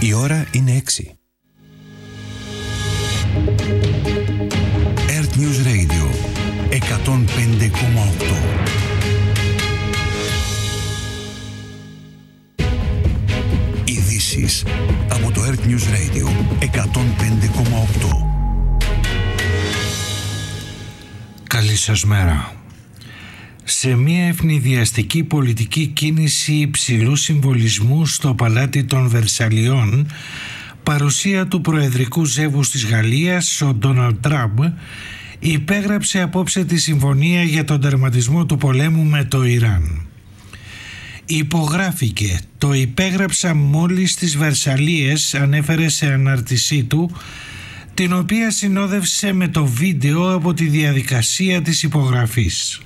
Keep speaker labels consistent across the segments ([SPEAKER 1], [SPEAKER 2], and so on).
[SPEAKER 1] Η ώρα είναι 6. Earth News Radio 105,8. Ειδήσεις από το Earth News Radio 105,8.
[SPEAKER 2] Καλή σας μέρα. Σε μια ευνηδιαστική πολιτική κίνηση υψηλού συμβολισμού στο παλάτι των Βερσαλιών, παρουσία του προεδρικού ζεύγους της Γαλλίας, ο Ντόναλντ Τραμπ, υπέγραψε απόψε τη συμφωνία για τον τερματισμό του πολέμου με το Ιράν. Υπογράφηκε, το υπέγραψα μόλις στις Βερσαλίες, ανέφερε σε ανάρτησή του, την οποία συνόδευσε με το βίντεο από τη διαδικασία της υπογραφής.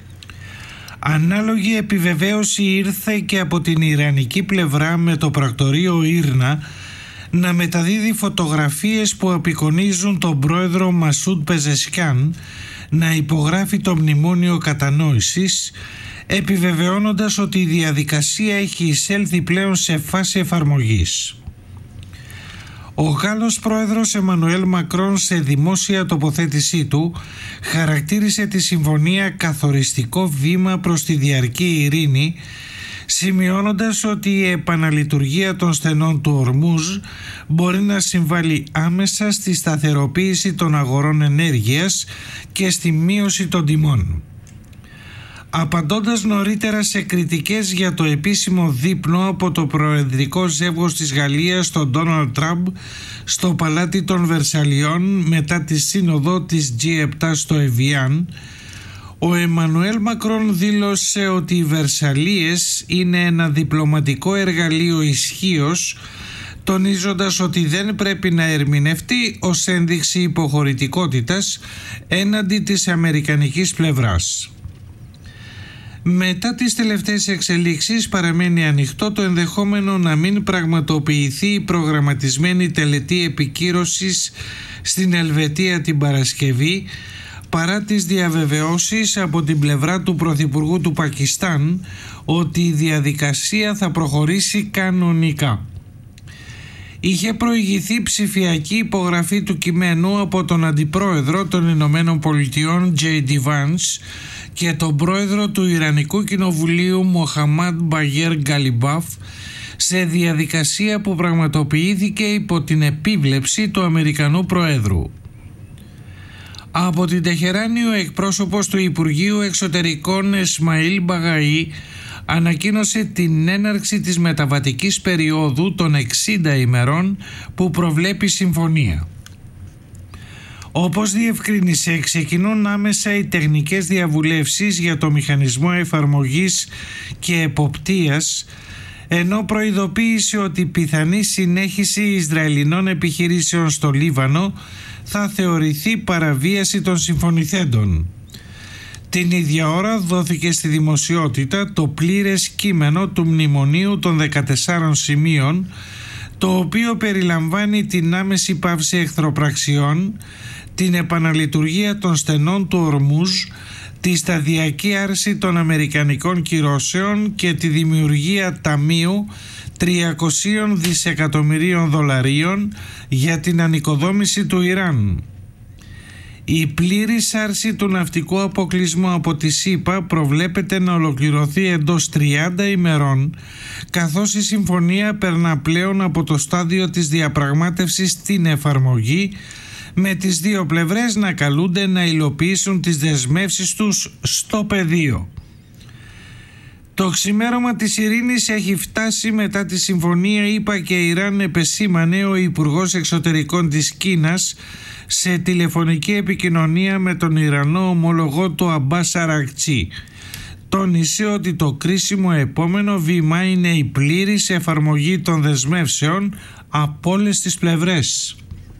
[SPEAKER 2] Ανάλογη επιβεβαίωση ήρθε και από την ιρανική πλευρά, με το πρακτορείο Ήρνα να μεταδίδει φωτογραφίες που απεικονίζουν τον πρόεδρο Μασούντ Πεζεσκιάν να υπογράφει το μνημόνιο κατανόησης, επιβεβαιώνοντας ότι η διαδικασία έχει εισέλθει πλέον σε φάση εφαρμογής. Ο Γάλλος πρόεδρος Εμμανουέλ Μακρόν, σε δημόσια τοποθέτησή του, χαρακτήρισε τη συμφωνία καθοριστικό βήμα προς τη διαρκή ειρήνη, σημειώνοντας ότι η επαναλειτουργία των στενών του Ορμούζ μπορεί να συμβάλλει άμεσα στη σταθεροποίηση των αγορών ενέργειας και στη μείωση των τιμών. Απαντώντας νωρίτερα σε κριτικές για το επίσημο δείπνο από το προεδρικό ζεύγος της Γαλλίας, τον Ντόναλντ Τραμπ, στο παλάτι των Βερσαλιών μετά τη σύνοδο της G7 στο Εβιάν, ο Εμμανουέλ Μακρόν δήλωσε ότι οι Βερσαλίες είναι ένα διπλωματικό εργαλείο ισχύος, τονίζοντας ότι δεν πρέπει να ερμηνευτεί ως ένδειξη υποχωρητικότητας έναντι της αμερικανικής πλευράς. Μετά τις τελευταίες εξελίξεις, παραμένει ανοιχτό το ενδεχόμενο να μην πραγματοποιηθεί η προγραμματισμένη τελετή επικύρωσης στην Ελβετία την Παρασκευή, παρά τις διαβεβαιώσεις από την πλευρά του Πρωθυπουργού του Πακιστάν ότι η διαδικασία θα προχωρήσει κανονικά. Είχε προηγηθεί ψηφιακή υπογραφή του κειμένου από τον Αντιπρόεδρο των Ηνωμένων Πολιτειών J.D. Vance και τον Πρόεδρο του Ιρανικού Κοινοβουλίου Μοχαμάντ Μπαγέρ Γκαλιμπάφ, σε διαδικασία που πραγματοποιήθηκε υπό την επίβλεψη του Αμερικανού Προέδρου. Από την Τεχεράνη, ο εκπρόσωπος του Υπουργείου Εξωτερικών Εσμαήλ Μπαγαή ανακοίνωσε την έναρξη της μεταβατικής περίοδου των 60 ημερών που προβλέπει η συμφωνία. Όπως διευκρίνησε, ξεκινούν άμεσα οι τεχνικές διαβουλεύσεις για το μηχανισμό εφαρμογής και εποπτείας, ενώ προειδοποίησε ότι η πιθανή συνέχιση Ισραηλινών επιχειρήσεων στο Λίβανο θα θεωρηθεί παραβίαση των συμφωνηθέντων. Την ίδια ώρα δόθηκε στη δημοσιότητα το πλήρες κείμενο του μνημονίου των 14 σημείων, το οποίο περιλαμβάνει την άμεση πάυση εχθροπραξιών, την επαναλειτουργία των στενών του Ορμούζ, τη σταδιακή άρση των αμερικανικών κυρώσεων και τη δημιουργία ταμείου 300 δισεκατομμυρίων δολαρίων για την ανοικοδόμηση του Ιράν. Η πλήρης άρση του ναυτικού αποκλεισμού από τη ΣΥΠΑ προβλέπεται να ολοκληρωθεί εντός 30 ημερών, καθώς η συμφωνία περνά πλέον από το στάδιο της διαπραγμάτευσης στην εφαρμογή, με τις δύο πλευρές να καλούνται να υλοποιήσουν τις δεσμεύσεις τους στο πεδίο. Το ξημέρωμα της ειρήνης έχει φτάσει μετά τη συμφωνία ΗΠΑ και Ιράν, επεσήμανε ο Υπουργός Εξωτερικών της Κίνας σε τηλεφωνική επικοινωνία με τον Ιρανό ομολογό του Αμπάς Αρακτσί. Τόνισε ότι το κρίσιμο επόμενο βήμα είναι η πλήρης εφαρμογή των δεσμεύσεων από όλες τις πλευρές.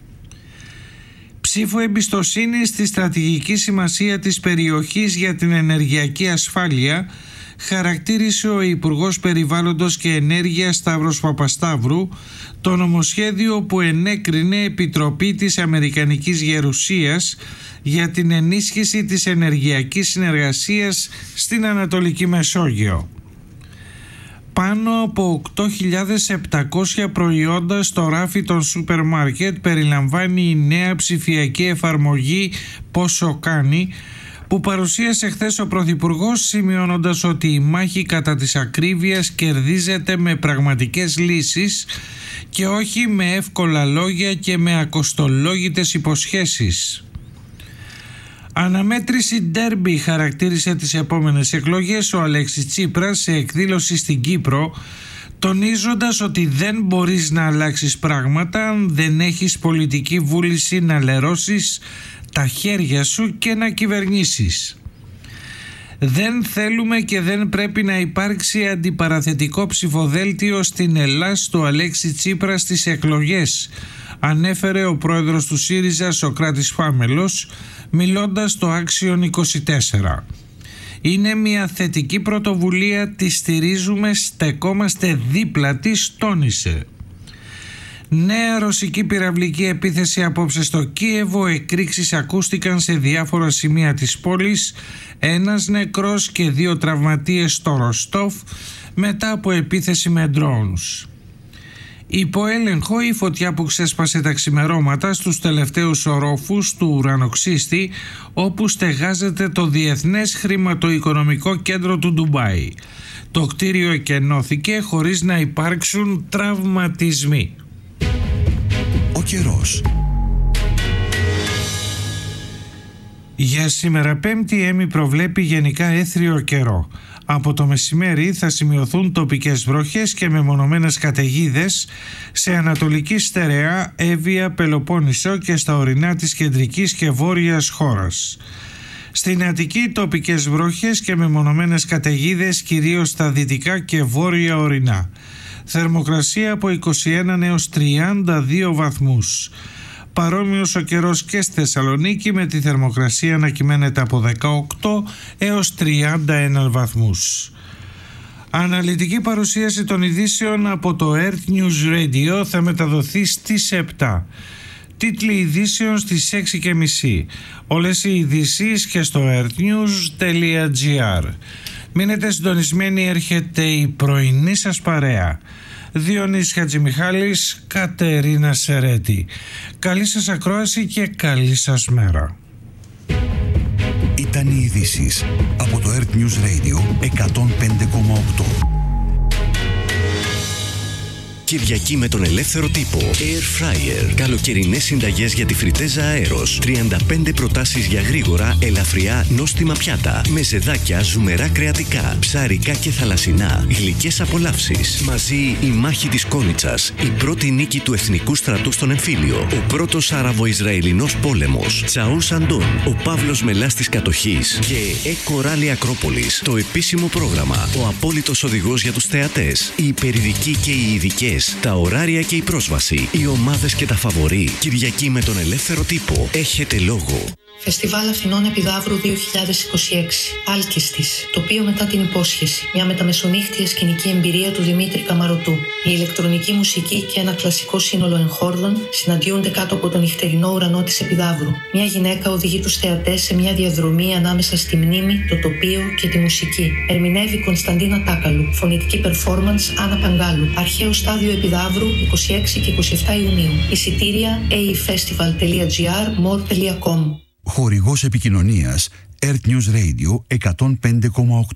[SPEAKER 2] Ψήφο εμπιστοσύνη στη στρατηγική σημασία της περιοχής για την ενεργειακή ασφάλεια, χαρακτήρισε ο Υπουργός Περιβάλλοντος και Ενέργειας Σταύρος Παπασταύρου το νομοσχέδιο που ενέκρινε Επιτροπή της Αμερικανικής Γερουσίας για την ενίσχυση της ενεργειακής συνεργασίας στην Ανατολική Μεσόγειο. Πάνω από 8.700 προϊόντα στο ράφι των σούπερ μάρκετ περιλαμβάνει η νέα ψηφιακή εφαρμογή Πόσο κάνει, που παρουσίασε χθες ο Πρωθυπουργός, σημειώνοντας ότι η μάχη κατά της ακρίβειας κερδίζεται με πραγματικές λύσεις και όχι με εύκολα λόγια και με ακοστολόγητες υποσχέσεις. Αναμέτρηση ντέρμπι χαρακτήρισε τις επόμενες εκλογές ο Αλέξης Τσίπρας σε εκδήλωση στην Κύπρο, τονίζοντας ότι δεν μπορείς να αλλάξεις πράγματα αν δεν έχεις πολιτική βούληση να λερώσεις τα χέρια σου και να κυβερνήσεις. Δεν θέλουμε και δεν πρέπει να υπάρξει αντιπαραθετικό ψηφοδέλτιο στην Ελλάς του Αλέξη Τσίπρα στις εκλογές, ανέφερε ο πρόεδρος του ΣΥΡΙΖΑ Σωκράτης Φάμελος, μιλώντας στο Action 24. Είναι μια θετική πρωτοβουλία, τη στηρίζουμε, στεκόμαστε δίπλα της, τόνισε. Νέα ρωσική πυραυλική επίθεση απόψε στο Κίεβο, εκρήξεις ακούστηκαν σε διάφορα σημεία της πόλης, ένας νεκρός και 2 τραυματίες στο Ροστόφ μετά από επίθεση με drones. Υπό έλεγχο η φωτιά που ξέσπασε τα ξημερώματα στους τελευταίους ορόφους του ουρανοξύστη, όπου στεγάζεται το Διεθνές Χρηματοοικονομικό Κέντρο του Ντουμπάι. Το κτίριο εκενώθηκε χωρίς να υπάρξουν τραυματισμοί.
[SPEAKER 1] Ο καιρός.
[SPEAKER 2] Για σήμερα Πέμπτη ΕΜΗ προβλέπει γενικά έθριο καιρό. Από το μεσημέρι θα σημειωθούν τοπικές βροχές και μεμονωμένες καταιγίδες σε Ανατολική Στερεά, Εύβοια, Πελοπόννησο και στα ορεινά της κεντρικής και βόρειας χώρας. Στην Αττική τοπικές βροχές και μεμονωμένες καταιγίδες κυρίως στα δυτικά και βόρεια ορεινά. Θερμοκρασία από 21 έως 32 βαθμούς. Παρόμοιος ο καιρός και στη Θεσσαλονίκη, με τη θερμοκρασία να κυμαίνεται από 18 έως 31 βαθμούς. Αναλυτική παρουσίαση των ειδήσεων από το Earth News Radio θα μεταδοθεί στις 7. Τίτλοι ειδήσεων στις 6:30. Όλες οι ειδήσεις και στο earthnews.gr. Μείνετε συντονισμένοι, έρχεται η πρωινή σας παρέα. Διονύσης Χατζημιχάλης, Κατερίνα Σερέτη. Καλή σας ακρόαση και καλή σας μέρα.
[SPEAKER 1] Ήταν οι ειδήσεις από το Earth News Radio 105,8.
[SPEAKER 3] Κυριακή με τον ελεύθερο τύπο. Air Fryer. Καλοκαιρινές συνταγές για τη φριτέζα αέρος. 35 προτάσεις για γρήγορα, ελαφριά, νόστιμα πιάτα. Με ζεδάκια, ζουμερά κρεατικά, ψαρικά και θαλασσινά. Γλυκές απολαύσεις. Μαζί η μάχη της Κόνιτσας. Η πρώτη νίκη του εθνικού στρατού στον εμφύλιο. Ο πρώτος Άραβο-Ισραηλινός πόλεμος. Τσαού Σαντών. Ο Παύλος Μελάς της κατοχής. Και Κοράλη Ακρόπολης. Το επίσημο πρόγραμμα. Ο απόλυτος οδηγός για τους θεατές. Οι υπερειδικοί και οι ειδικές. Τα ωράρια και η πρόσβαση, οι ομάδες και τα φαβορί. Κυριακή με τον ελεύθερο τύπο. Έχετε λόγο.
[SPEAKER 4] Φεστιβάλ Αθηνών Επιδαύρου 2026. Άλκιστης. Τοπίο μετά την υπόσχεση. Μια μεταμεσονύχτια σκηνική εμπειρία του Δημήτρη Καμαρωτού. Η ηλεκτρονική μουσική και ένα κλασικό σύνολο εγχόρδων συναντιούνται κάτω από τον νυχτερινό ουρανό της Επιδαύρου. Μια γυναίκα οδηγεί τους θεατές σε μια διαδρομή ανάμεσα στη μνήμη, το τοπίο και τη μουσική. Ερμηνεύει Κωνσταντίνα Τάκαλου. Φωνητική performance Άννα Παγκάλου. Αρχαίο στάδιο Επιδαύρου 26 και 27 Ιουνίου. Εισιτήρια aefestival.gr, more.com.
[SPEAKER 1] Χορηγός επικοινωνίας Earth News Radio 105,8.